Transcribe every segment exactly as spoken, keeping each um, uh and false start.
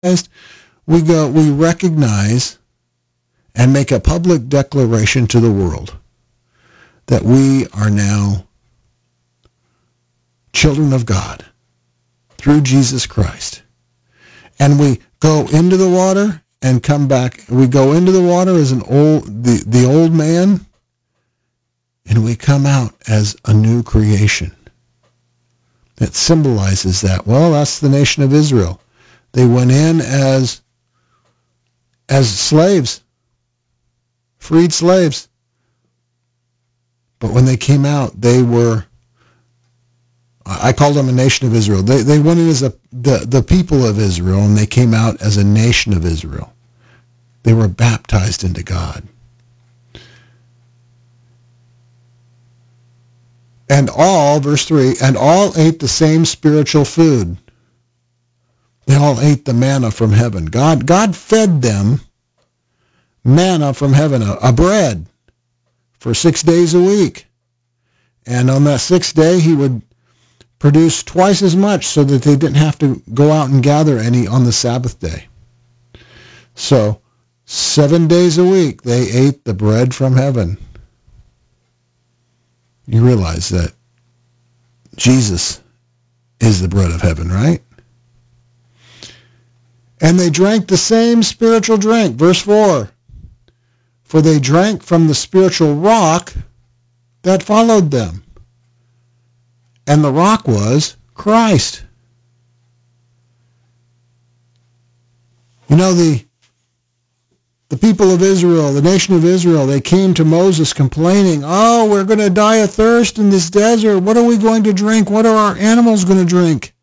we go, we recognize and make a public declaration to the world that we are now children of God through Jesus Christ. And we go into the water and come back. We go into the water as an old, the, the old man, and we come out as a new creation. It symbolizes that. Well, that's the nation of Israel. They went in as, as slaves, freed slaves. But when they came out, they were, I called them a nation of Israel. They they went in as a, the, the people of Israel, and they came out as a nation of Israel. They were baptized into God. And all, verse three, and all ate the same spiritual food. They all ate the manna from heaven. God, God fed them manna from heaven, a, a bread, for six days a week. And on that sixth day, he would produce twice as much so that they didn't have to go out and gather any on the Sabbath day. So, seven days a week, they ate the bread from heaven. You realize that Jesus is the bread of heaven, right? And they drank the same spiritual drink. Verse four. For they drank from the spiritual rock that followed them. And the rock was Christ. You know, the the people of Israel, the nation of Israel, they came to Moses complaining, oh, we're going to die of thirst in this desert. What are we going to drink? What are our animals going to drink?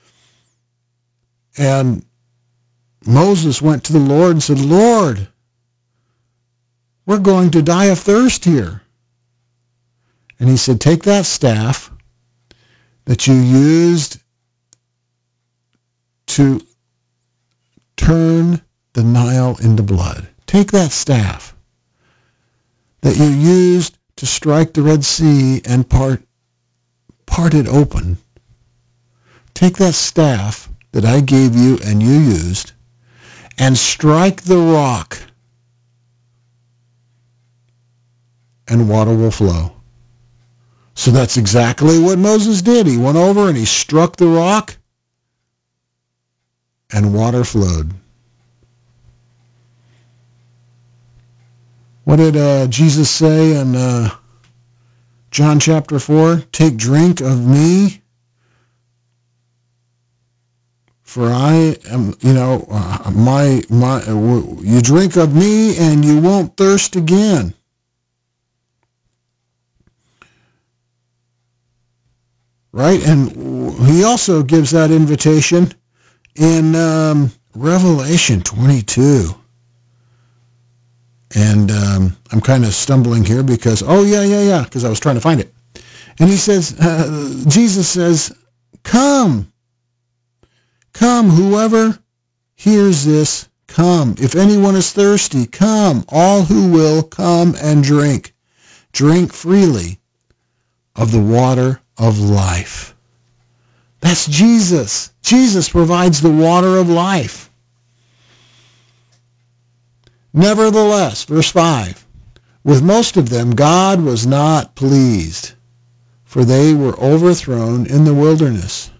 And Moses went to the Lord and said, Lord, we're going to die of thirst here. And he said, take that staff that you used to turn the Nile into blood. Take that staff that you used to strike the Red Sea and part, part it open. Take that staff that I gave you and you used and strike the rock, and water will flow. So that's exactly what Moses did. He went over and he struck the rock, and water flowed. What did uh, Jesus say in uh, John chapter four? Take drink of me, for I am, you know, uh, my, my, uh, you drink of me and you won't thirst again. Right? And he also gives that invitation in um, Revelation twenty-two. And um, I'm kind of stumbling here because, oh, yeah, yeah, yeah, because I was trying to find it. And he says, uh, Jesus says, come, come, whoever hears this, come. If anyone is thirsty, come. All who will, come and drink. Drink freely of the water of life. That's Jesus. Jesus provides the water of life. Nevertheless, verse five, with most of them God was not pleased, for they were overthrown in the wilderness.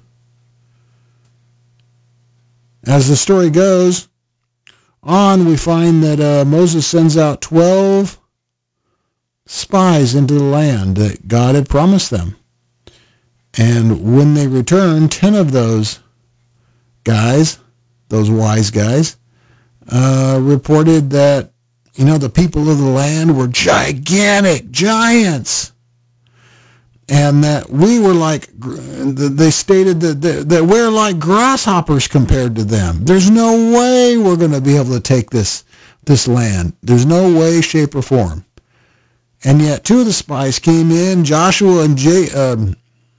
As the story goes on, we find that uh, Moses sends out twelve spies into the land that God had promised them. And when they returned, ten of those guys, those wise guys, uh, reported that, you know, the people of the land were gigantic, giants. And that we were like, they stated that, that we're like grasshoppers compared to them. There's no way we're going to be able to take this, this land. There's no way, shape, or form. And yet two of the spies came in, Joshua and J, um,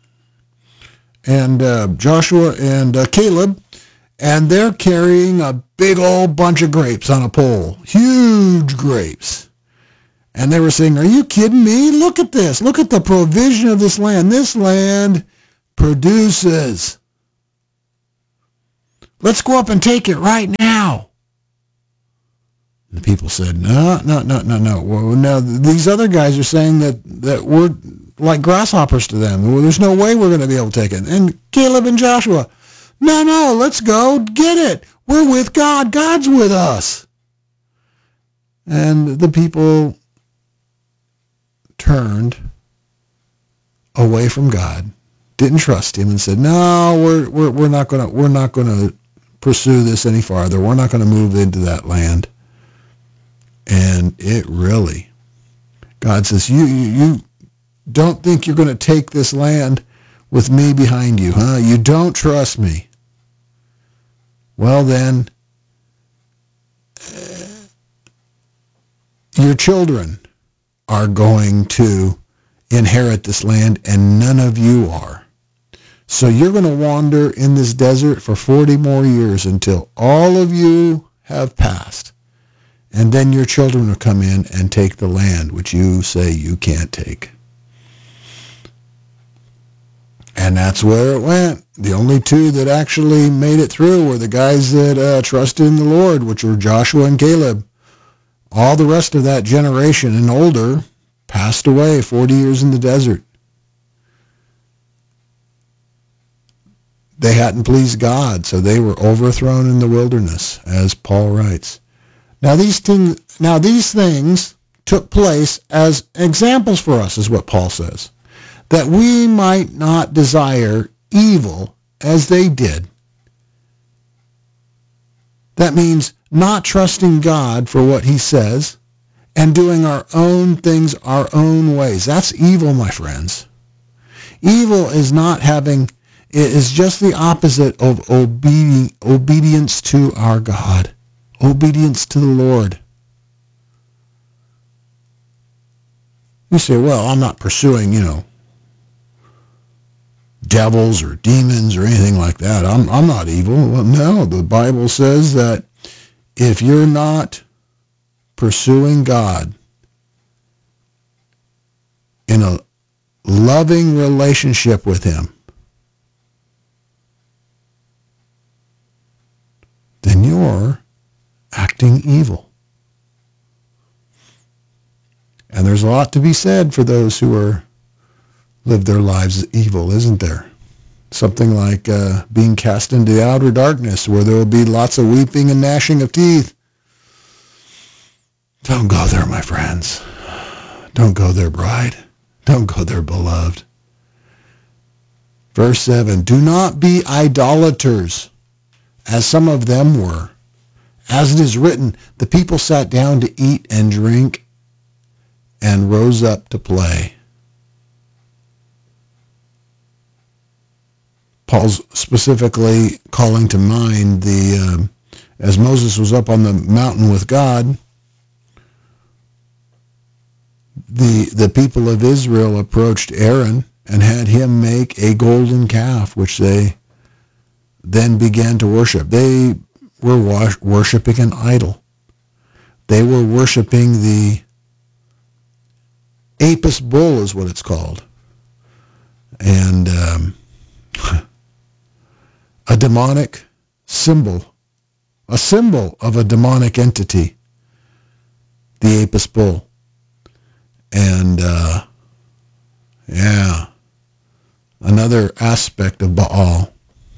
and uh, Joshua and uh, Caleb, and they're carrying a big old bunch of grapes on a pole, huge grapes. And they were saying, are you kidding me? Look at this. Look at the provision of this land. This land produces. Let's go up and take it right now. The people said, no, no, no, no, no. Well, now, these other guys are saying that, that we're like grasshoppers to them. Well, there's no way we're going to be able to take it. And Caleb and Joshua, no, no, let's go get it. We're with God. God's with us. And the people turned away from God, didn't trust him, and said, no, we're we're we're not gonna we're not gonna pursue this any farther. We're not gonna move into that land. And it really, God says, you you, you don't think you're gonna take this land with me behind you, huh? You don't trust me. Well then, your children are going to inherit this land, and none of you are. So you're going to wander in this desert for forty more years until all of you have passed. And then your children will come in and take the land which you say you can't take. And that's where it went. The only two that actually made it through were the guys that uh, trusted in the Lord, which were Joshua and Caleb. All the rest of that generation and older passed away forty years in the desert. They hadn't pleased God, so they were overthrown in the wilderness, as Paul writes. Now these things, now these things took place as examples for us, is what Paul says, that we might not desire evil as they did. That means not trusting God for what he says and doing our own things our own ways. That's evil, my friends. Evil is not having, it is just the opposite of obe- obedience to our God, obedience to the Lord. You say, well, I'm not pursuing, you know, devils or demons or anything like that. I'm I'm not evil. Well, no, the Bible says that if you're not pursuing God in a loving relationship with him, then you're acting evil. And there's a lot to be said for those who are live their lives evil, isn't there? Something like uh, being cast into the outer darkness, where there will be lots of weeping and gnashing of teeth. Don't go there, my friends. Don't go there, bride. Don't go there, beloved. Verse seven, do not be idolaters, as some of them were. As it is written, the people sat down to eat and drink and rose up to play. Paul's specifically calling to mind the, um, as Moses was up on the mountain with God, the the people of Israel approached Aaron and had him make a golden calf, which they then began to worship. They were wa- worshiping an idol. They were worshiping the Apis bull, is what it's called. And um, a demonic symbol, a symbol of a demonic entity, the Apis bull. And, uh, yeah, another aspect of Baal.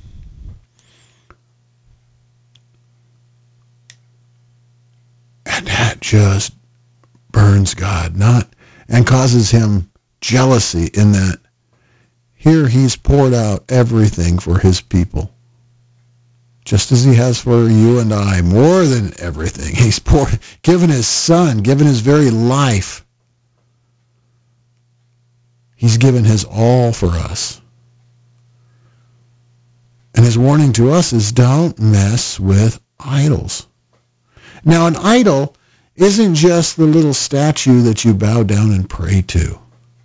And that just burns God, not, and causes him jealousy in that here he's poured out everything for his people. Just as he has for you and I, more than everything. He's poured, given his son, given his very life. He's given his all for us. And his warning to us is don't mess with idols. Now, an idol isn't just the little statue that you bow down and pray to,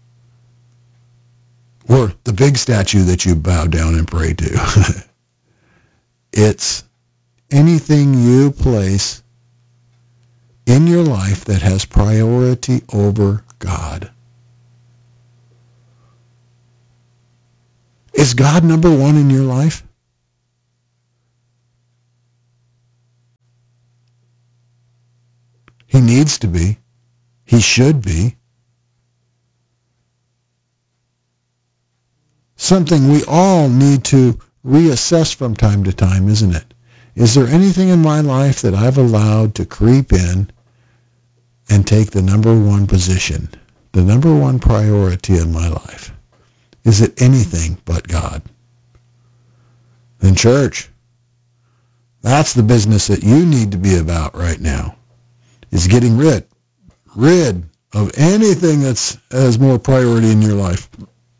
or the big statue that you bow down and pray to. It's anything you place in your life that has priority over God. Is God number one in your life? He needs to be. He should be. Something we all need to reassess from time to time, isn't it? Is there anything in my life that I've allowed to creep in and take the number one position, the number one priority in my life? Is it anything but God? Then church, that's the business that you need to be about right now, is getting rid, rid of anything that's has more priority in your life.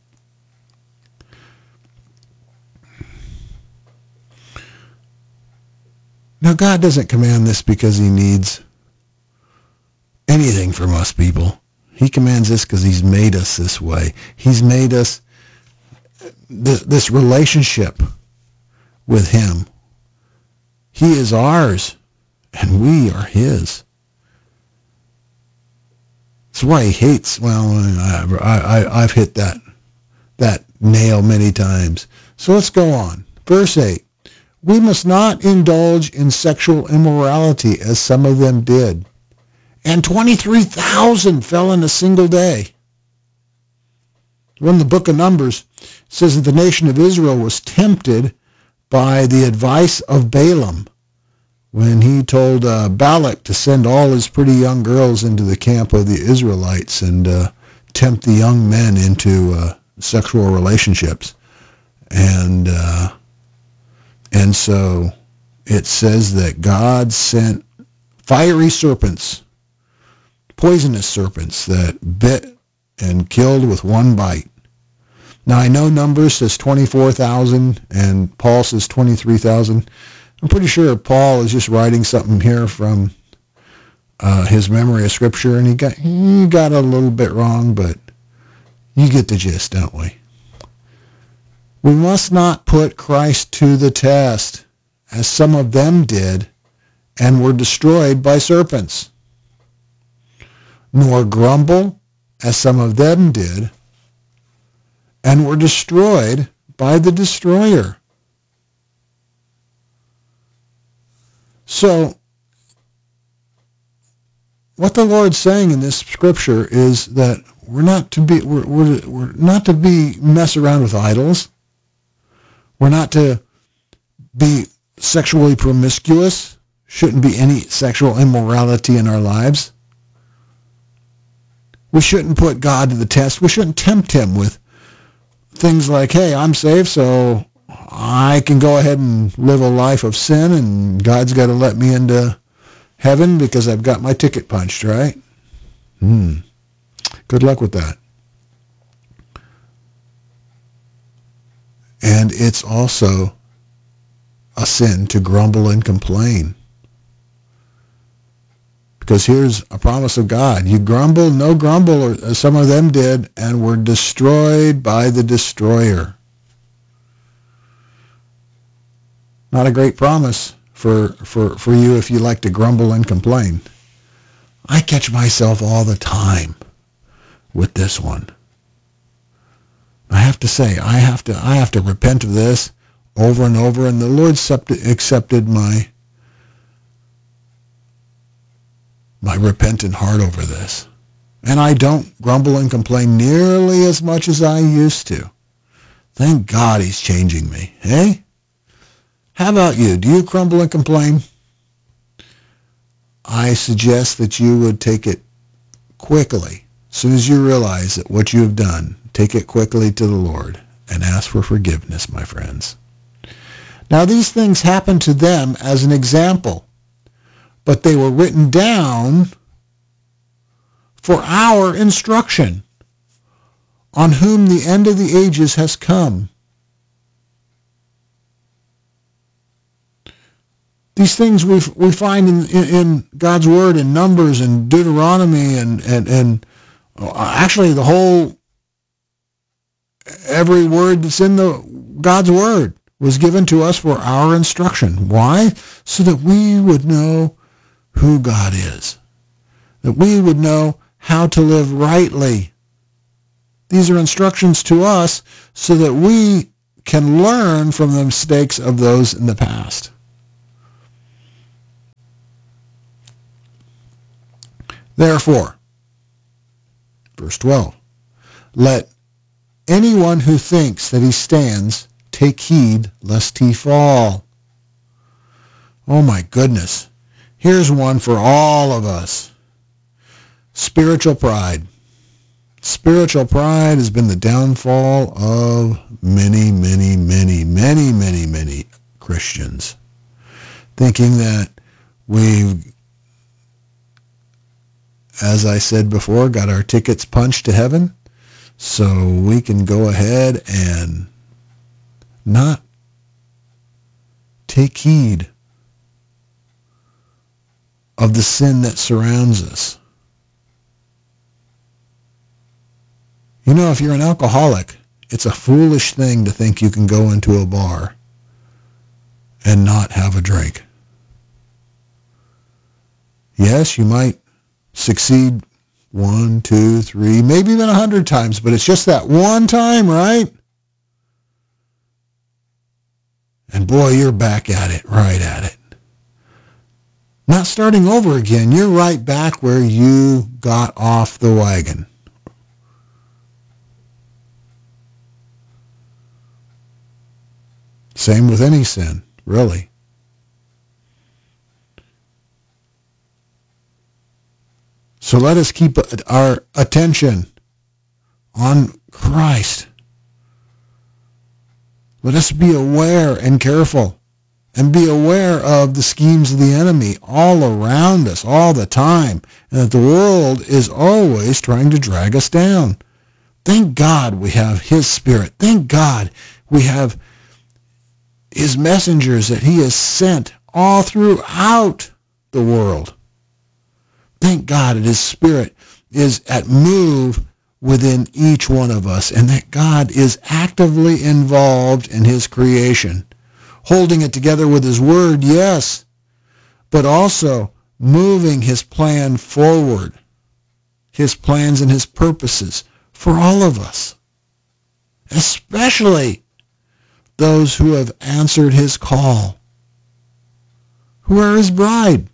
Now, God doesn't command this because he needs anything from us people. He commands this because he's made us this way. He's made us this, this relationship with him. He is ours, and we are his. That's why he hates, well, I, I, I've hit that, that nail many times. So let's go on. Verse eight. We must not indulge in sexual immorality as some of them did. And twenty-three thousand fell in a single day. In the book of Numbers, it says that the nation of Israel was tempted by the advice of Balaam when he told uh, Balak to send all his pretty young girls into the camp of the Israelites and uh, tempt the young men into uh, sexual relationships. And uh, and so it says that God sent fiery serpents, poisonous serpents that bit and killed with one bite. Now, I know Numbers says twenty-four thousand and Paul says twenty-three thousand. I'm pretty sure Paul is just writing something here from uh, his memory of Scripture, and he got, he got a little bit wrong, but you get the gist, don't we? We must not put Christ to the test, as some of them did, and were destroyed by serpents, nor grumble, as some of them did, and were destroyed by the destroyer. So, what the Lord's saying in this scripture is that we're not to be we're, we're, we're not to be mess around with idols. We're not to be sexually promiscuous. Shouldn't be any sexual immorality in our lives. We shouldn't put God to the test. We shouldn't tempt him with things like, hey, I'm saved, so I can go ahead and live a life of sin, and God's got to let me into heaven because I've got my ticket punched, right? Hmm. Good luck with that. And it's also a sin to grumble and complain. Because here's a promise of God. You grumble, no grumble, or some of them did, and were destroyed by the destroyer. Not a great promise for, for, for you if you like to grumble and complain. I catch myself all the time with this one. I have to say, I have to I have to repent of this over and over, and the Lord accepted my my repentant heart over this. And I don't grumble and complain nearly as much as I used to. Thank God he's changing me. Hey? How about you? Do you grumble and complain? I suggest that you would take it quickly. As soon as you realize that what you have done, take it quickly to the Lord and ask for forgiveness, my friends. Now, these things happened to them as an example, but they were written down for our instruction, on whom the end of the ages has come. These things we we find in, in, in God's Word in Numbers and Deuteronomy and, and, and actually the whole, every word that's in the God's Word was given to us for our instruction. Why? So that we would know who God is. That we would know how to live rightly. These are instructions to us so that we can learn from the mistakes of those in the past. Therefore, verse twelve, let anyone who thinks that he stands take heed lest he fall. Oh my goodness. Here's one for all of us. Spiritual pride. Spiritual pride has been the downfall of many, many, many, many, many, many Christians. Thinking that we've, as I said before, got our tickets punched to heaven, so we can go ahead and not take heed of the sin that surrounds us. You know, if you're an alcoholic, it's a foolish thing to think you can go into a bar and not have a drink. Yes, you might succeed one, two, three, maybe even a hundred times, but it's just that one time, right? And boy, you're back at it, right at it. Not starting over again. You're right back where you got off the wagon. Same with any sin, really. So let us keep our attention on Christ. Let us be aware and careful and be aware of the schemes of the enemy all around us all the time, and that the world is always trying to drag us down. Thank God we have His Spirit. Thank God we have His messengers that He has sent all throughout the world. Thank God that His Spirit is at move within each one of us, and that God is actively involved in His creation, holding it together with His Word, yes, but also moving His plan forward, His plans and His purposes for all of us, especially those who have answered His call, who are His bride.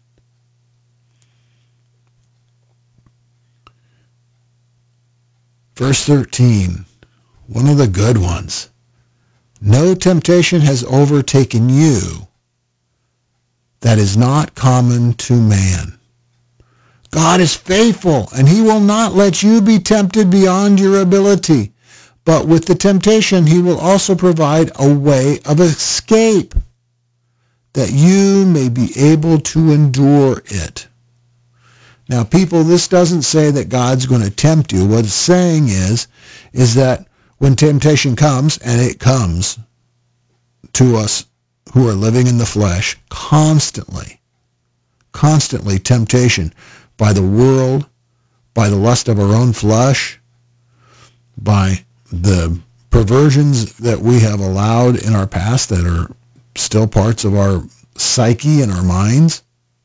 Verse thirteen, one of the good ones. No temptation has overtaken you that is not common to man. God is faithful, and He will not let you be tempted beyond your ability. But with the temptation, He will also provide a way of escape, that you may be able to endure it. Now, people, this doesn't say that God's going to tempt you. What it's saying is, is that when temptation comes, and it comes to us who are living in the flesh, constantly, constantly temptation by the world, by the lust of our own flesh, by the perversions that we have allowed in our past that are still parts of our psyche and our minds.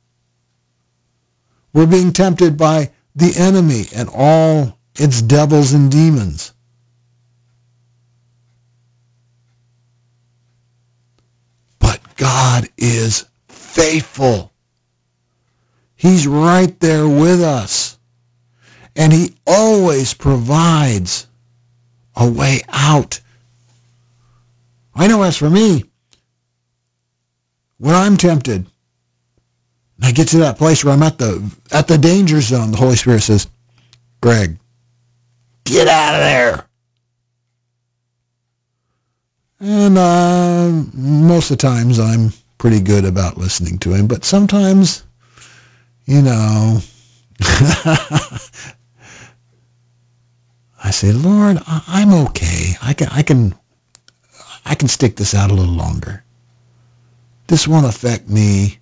We're being tempted by the enemy and all its devils and demons. But God is faithful. He's right there with us. And He always provides a way out. I know as for me, when I'm tempted, and I get to that place where I'm at the at the danger zone, the Holy Spirit says, Greg, get out of there. And uh, most of the times I'm pretty good about listening to Him, but sometimes, you know, I say, Lord, I'm okay. I can, I can, I can stick this out a little longer. This won't affect me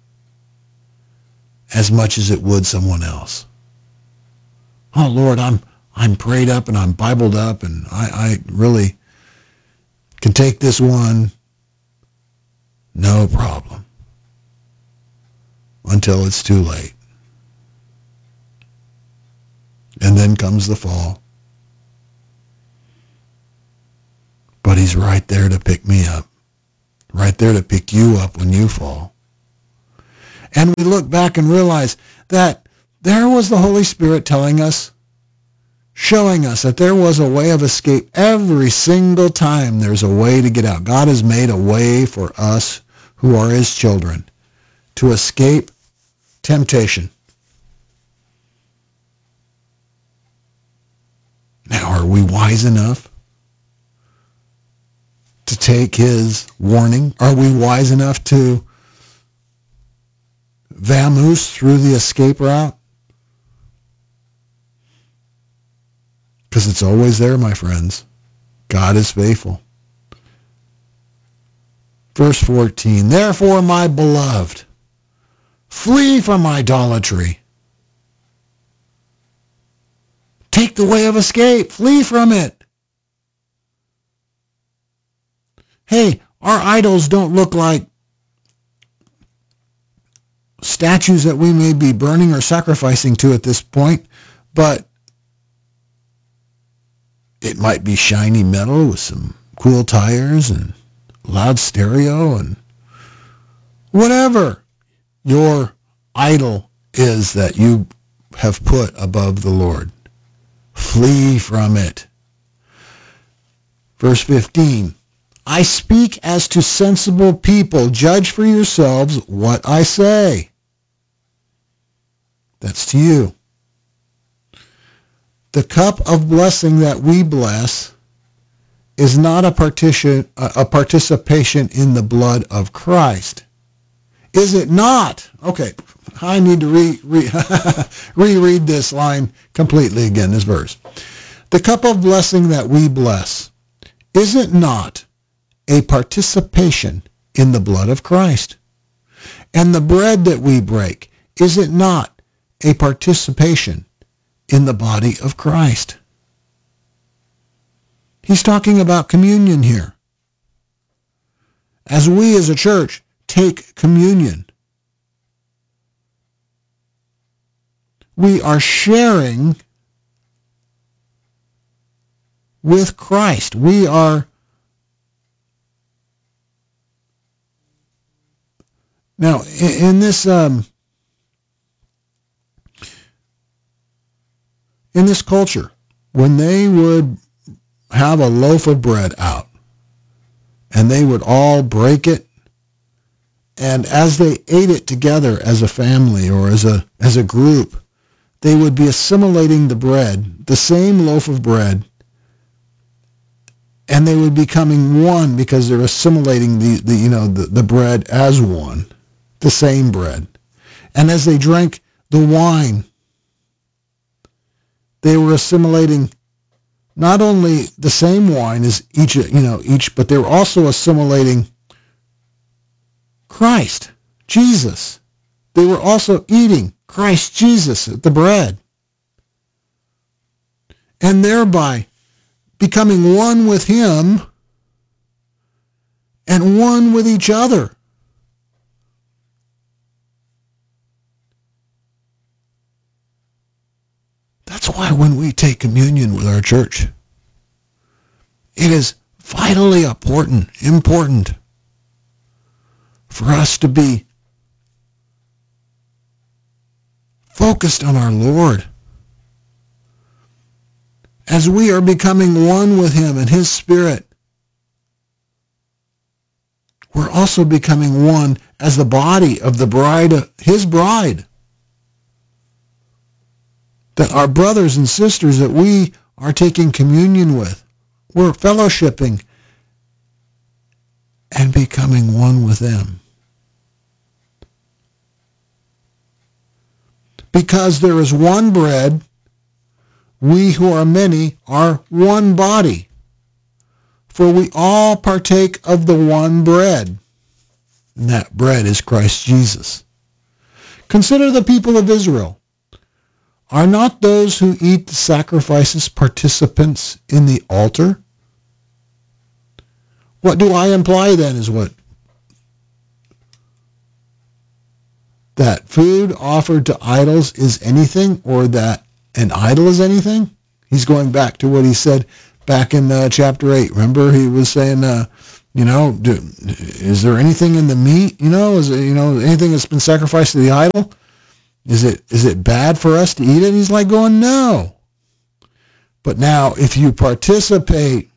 as much as it would someone else. Oh Lord, I'm I'm prayed up and I'm Bibled up, and I, I really can take this one, no problem, until it's too late. And then comes the fall. But He's right there to pick me up, right there to pick you up when you fall. And we look back and realize that There was the Holy Spirit telling us, showing us that there was a way of escape every single time there's a way to get out. God has made a way for us who are his children to escape temptation. Now, are we wise enough to take his warning? Are we wise enough to vamoose through the escape route? Because it's always there, my friends. God is faithful. Verse fourteen, therefore, my beloved, flee from idolatry. Take the way of escape. Flee from it. Hey, our idols don't look like statues that we may be burning or sacrificing to at this point, but it might be shiny metal with some cool tires and loud stereo and whatever your idol is that you have put above the Lord. Flee from it. Verse fifteen, I speak as to sensible people. Judge for yourselves what I say. That's to you. The cup of blessing that we bless is not a partition, a participation in the blood of Christ. Is it not? Okay, I need to re, re, reread this line completely again, this verse. The cup of blessing that we bless, is it not a participation in the blood of Christ? And the bread that we break, is it not a participation in the body of Christ? He's talking about communion here. As we as a church take communion, we are sharing with Christ. We are now in, in this um, in this culture, when they would have a loaf of bread out, and they would all break it, and as they ate it together as a family or as a as a group, they would be assimilating the bread, the same loaf of bread, and they would be becoming one because they're assimilating the, the you know the, the bread as one, the same bread. And as they drank the wine, they were assimilating not only the same wine as each, you know, each, but they were also assimilating Christ, Jesus. They were also eating Christ Jesus, the bread, and thereby becoming one with him and one with each other. That's why when we take communion with our church, it is vitally important, important for us to be focused on our Lord. As we are becoming one with him and his Spirit, we're also becoming one as the body of the bride, his bride. That our brothers and sisters that we are taking communion with, we're fellowshipping and becoming one with them. Because there is one bread, we who are many are one body. For we all partake of the one bread, and that bread is Christ Jesus. Consider the people of Israel. Are not those who eat the sacrifices participants in the altar? What do I imply then is what? That food offered to idols is anything, or that an idol is anything? He's going back to what he said back in uh, chapter eight. Remember, he was saying, uh, you know, do, is there anything in the meat? You know, is it, you know anything that's been sacrificed to the idol? Is it is it bad for us to eat it? He's like going, no. But now, if you participate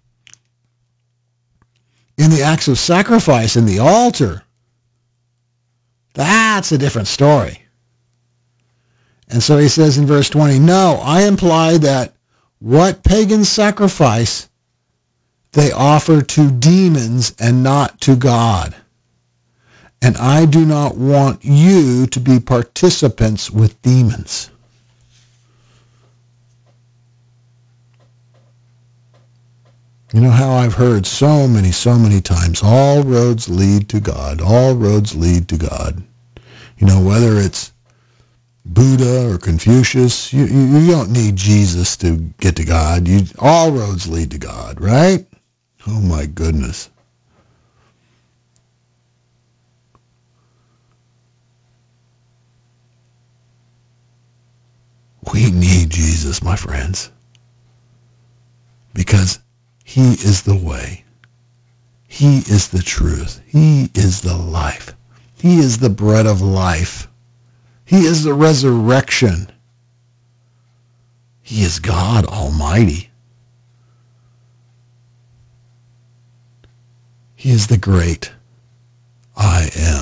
in the acts of sacrifice in the altar, that's a different story. And so he says in verse twenty, no, I imply that what pagans sacrifice, they offer to demons and not to God. And I do not want you to be participants with demons. You know how I've heard so many, so many times, all roads lead to God. All roads lead to God. You know, whether it's Buddha or Confucius, you, you, you don't need Jesus to get to God. You, all roads lead to God, right? Oh my goodness. We need Jesus, my friends, because he is the way. He is the truth. He is the life. He is the bread of life. He is the resurrection. He is God Almighty. He is the great I am.